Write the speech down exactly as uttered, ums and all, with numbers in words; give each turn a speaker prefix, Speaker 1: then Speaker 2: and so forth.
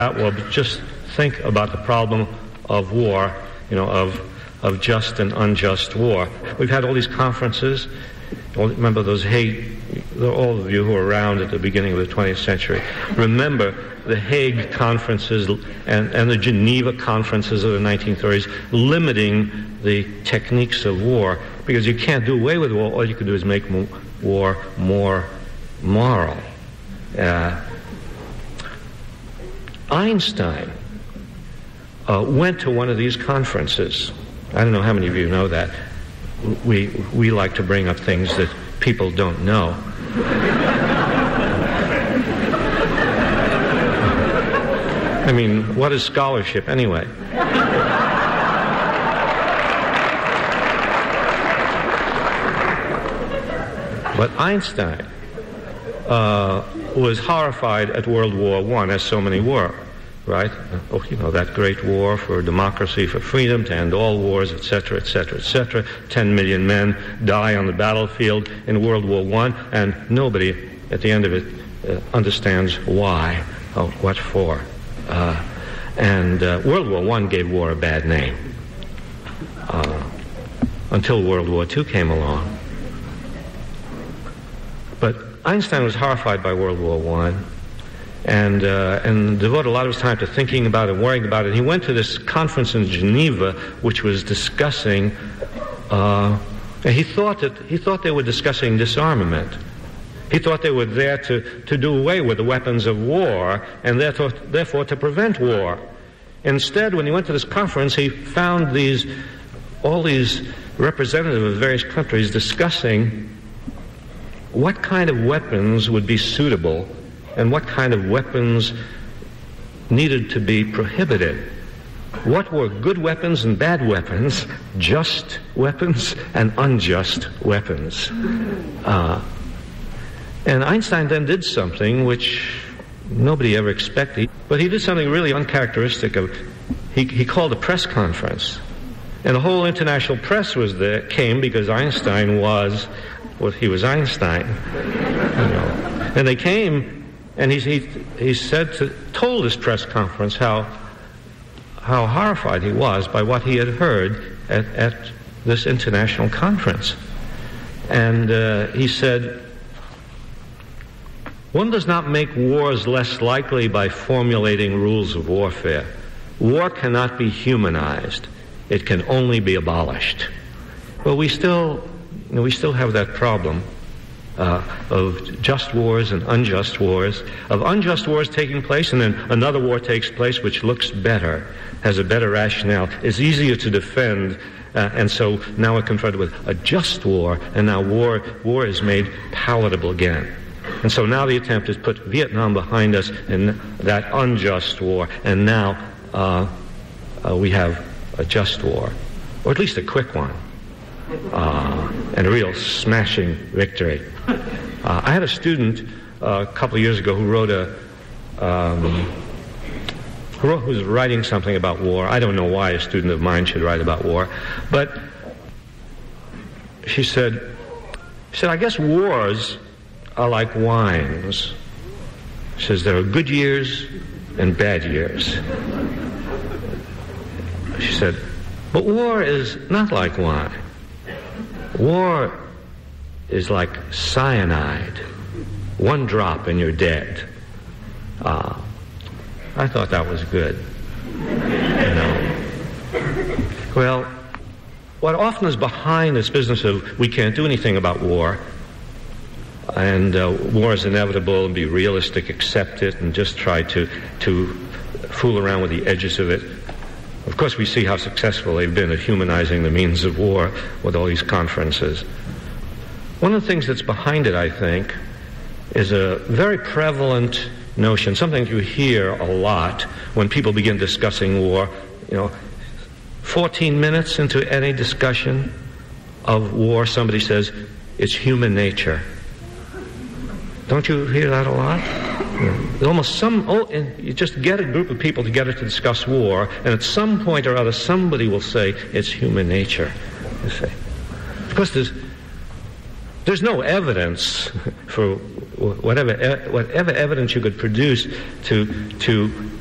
Speaker 1: Well, but just think about the problem of war, you know, of of just and unjust war. We've had all these conferences. Remember those Hague, all of you who were around at the beginning of the twentieth century, remember the Hague conferences and, and the Geneva conferences of the nineteen thirties, limiting the techniques of war, because you can't do away with war. All you can do is make mo- war more moral. Uh, Einstein uh, went to one of these conferences. I don't know how many of you know that. We we like to bring up things that people don't know. I mean, what is scholarship anyway? But Einstein uh, was horrified at World War One, as so many were, right? Oh, you know, that great war for democracy, for freedom, to end all wars, et cetera, et cetera, et cetera. Ten million men die on the battlefield in World War One, and nobody, at the end of it, uh, understands why, or what for. Uh, and uh, World War One gave war a bad name uh, until World War Two came along. But Einstein was horrified by World War One, and uh, and devoted a lot of his time to thinking about it, worrying about it. He went to this conference in Geneva, which was discussing. Uh, and he thought that he thought they were discussing disarmament. He thought they were there to, to do away with the weapons of war, and therefore, therefore to prevent war. Instead, when he went to this conference, he found these all these representatives of various countries discussing what kind of weapons would be suitable and what kind of weapons needed to be prohibited. What were good weapons and bad weapons, just weapons and unjust weapons. Uh, and Einstein then did something which nobody ever expected, but he did something really uncharacteristic of, he, he called a press conference. And the whole international press was there, came because Einstein was, well, he was Einstein. You know. And they came, and he, he, he said to, told this press conference how, how horrified he was by what he had heard at, at this international conference. And uh, he said, one does not make wars less likely by formulating rules of warfare. War cannot be humanized. It can only be abolished. Well, we still, you know, we still have that problem uh, of just wars and unjust wars, of unjust wars taking place, and then another war takes place which looks better, has a better rationale, is easier to defend, uh, and so now we're confronted with a just war, and now war war is made palatable again. And so now the attempt is put Vietnam behind us in that unjust war, and now uh, uh, we have a just war, or at least a quick one, uh, and a real smashing victory. Uh, I had a student uh, a couple of years ago who wrote a, um, who, wrote, who was writing something about war. I don't know why a student of mine should write about war, but she said, she said, I guess wars are like wines. She says there are good years and bad years. She said, but war is not like wine. War is like cyanide. One drop and you're dead. Uh, I thought that was good. You know. Well, what often is behind this business of we can't do anything about war, and uh, war is inevitable, and be realistic, accept it, and just try to, to fool around with the edges of it. Of course, we see how successful they've been at humanizing the means of war with all these conferences. One of the things that's behind it, I think, is a very prevalent notion, something you hear a lot when people begin discussing war. You know, fourteen minutes into any discussion of war, somebody says, it's human nature. Don't you hear that a lot? There's almost some, oh, and you just get a group of people together to discuss war, and at some point or other, somebody will say, it's human nature, you see. Because there's, there's no evidence for whatever, whatever evidence you could produce to, to